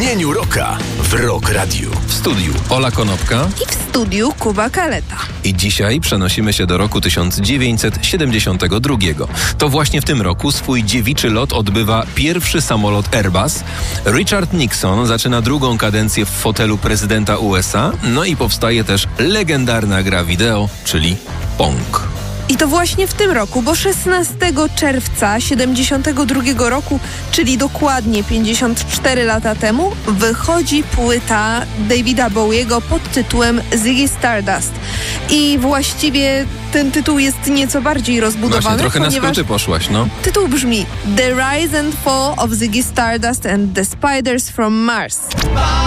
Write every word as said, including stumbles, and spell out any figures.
Mgnieniu Rocka w Rock Radio. W studiu Ola Konopka i w studiu Kuba Kaleta. I dzisiaj przenosimy się do roku tysiąc dziewięćset siedemdziesiątego drugiego. To właśnie w tym roku swój dziewiczy lot odbywa pierwszy samolot Airbus. Richard Nixon zaczyna drugą kadencję w fotelu prezydenta U S A. No i powstaje też legendarna gra wideo, czyli Pong. I to właśnie w tym roku, bo szesnastego czerwca siedemdziesiątego drugiego roku, czyli dokładnie pięćdziesiąt cztery lata temu, wychodzi płyta Davida Bowiego pod tytułem Ziggy Stardust. I właściwie ten tytuł jest nieco bardziej rozbudowany, Właśnie, trochę ponieważ na skróty poszłaś, no. Tytuł brzmi The Rise and Fall of Ziggy Stardust and the Spiders from Mars.